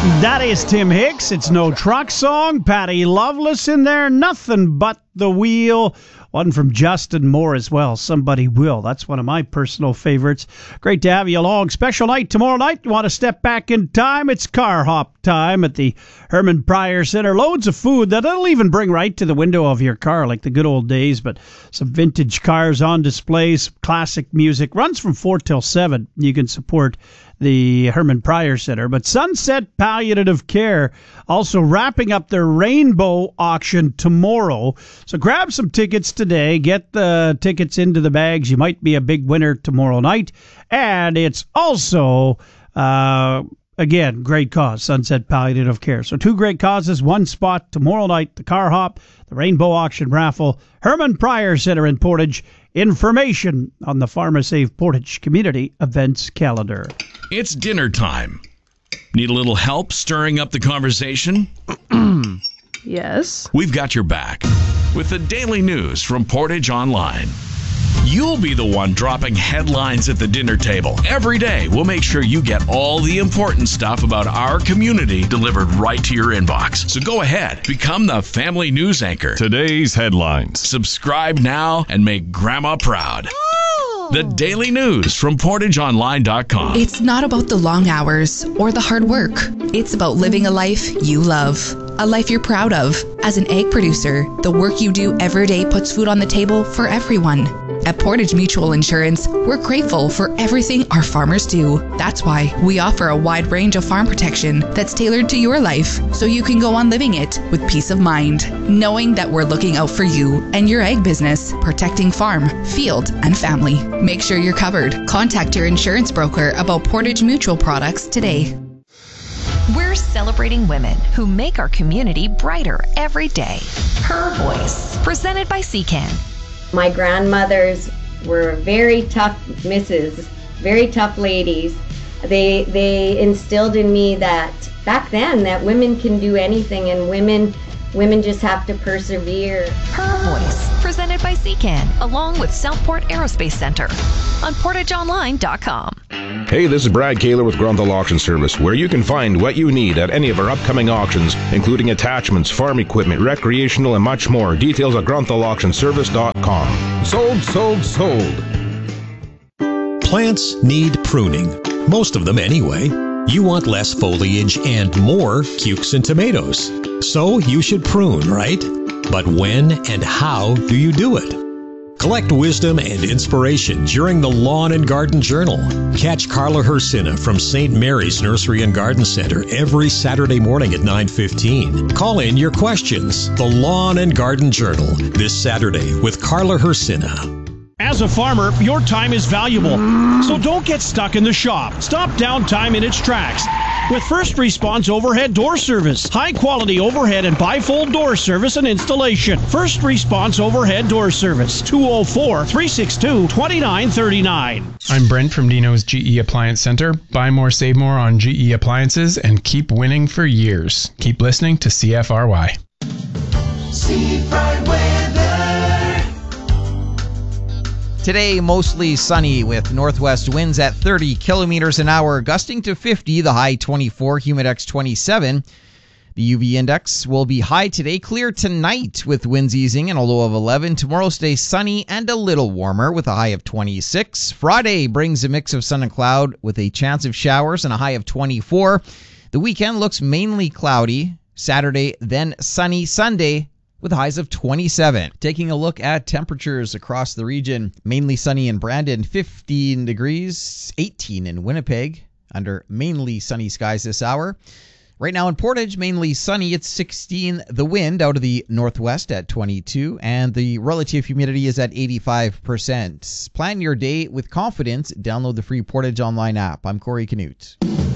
That is Tim Hicks. It's No Truck Song. Patty Loveless in there. Nothing But the Wheel. One from Justin Moore as well. Somebody Will. That's one of my personal favorites. Great to have you along. Special night tomorrow night. You want to step back in time? It's car hop time at the Herman Pryor Center. Loads of food that'll even bring right to the window of your car like the good old days. But some vintage cars on display, some classic music. Runs from 4 till 7. You can support the Herman Pryor Center. But Sunset Palliative Care also wrapping up their rainbow auction tomorrow. So grab some tickets today. Get the tickets into the bags. You might be a big winner tomorrow night. And it's also, again, great cause, Sunset Palliative Care. So 2 great causes, 1 spot tomorrow night, the car hop, the rainbow auction raffle, Herman Pryor Center in Portage. Information on the PharmaSave Portage Community Events Calendar. It's dinner time. Need a little help stirring up the conversation? Yes. We've got your back with the daily news from Portage Online. You'll be the one dropping headlines at the dinner table. Every day, we'll make sure you get all the important stuff about our community delivered right to your inbox. So go ahead, become the family news anchor. Today's headlines. Subscribe now and make Grandma proud. The daily news from PortageOnline.com. It's not about the long hours or the hard work. It's about living a life you love. A life you're proud of. As an egg producer, the work you do every day puts food on the table for everyone. At Portage Mutual Insurance, we're grateful for everything our farmers do. That's why we offer a wide range of farm protection that's tailored to your life, so you can go on living it with peace of mind, knowing that we're looking out for you and your egg business, protecting farm, field, and family. Make sure you're covered. Contact your insurance broker about Portage Mutual products today. We're celebrating women who make our community brighter every day. Her Voice, presented by CCAN. My grandmothers were very tough misses, very tough ladies. They instilled in me that back then that women can do anything, and women just have to persevere. Her Voice, presented by CCAN, along with Southport Aerospace Center on PortageOnline.com. Hey, this is Brad Kaler with Grunthal Auction Service, where you can find what you need at any of our upcoming auctions, including attachments, farm equipment, recreational, and much more. Details at grunthal.auctionservice.com. Sold, sold, sold. Plants need pruning. Most of them anyway. You want less foliage and more cukes and tomatoes. So you should prune, right? But when and how do you do it? Collect wisdom and inspiration during the Lawn and Garden Journal. Catch Carla Hersina from St. Mary's Nursery and Garden Center every Saturday morning at 9:15. Call in your questions. The Lawn and Garden Journal this Saturday with Carla Hersina. As a farmer, your time is valuable, so don't get stuck in the shop. Stop downtime in its tracks with First Response Overhead Door Service. High-quality overhead and bifold door service and installation. First Response Overhead Door Service, 204-362-2939. I'm Brent from Dino's GE Appliance Center. Buy more, save more on GE appliances and keep winning for years. Keep listening to CFRY. Seafront weather. Today, mostly sunny with northwest winds at 30 kilometers an hour, gusting to 50, the high 24, Humidex 27. The UV index will be high today, clear tonight with winds easing and a low of 11. Tomorrow stays sunny and a little warmer with a high of 26. Friday brings a mix of sun and cloud with a chance of showers and a high of 24. The weekend looks mainly cloudy. Saturday, then sunny. Sunday, with highs of 27. Taking a look at temperatures across the region, mainly sunny in Brandon, 15 degrees, 18 in Winnipeg, under mainly sunny skies this hour. Right now in Portage, mainly sunny, it's 16. The wind out of the northwest at 22, and the relative humidity is at 85%. Plan your day with confidence. Download the free Portage Online app. I'm Corey Canute.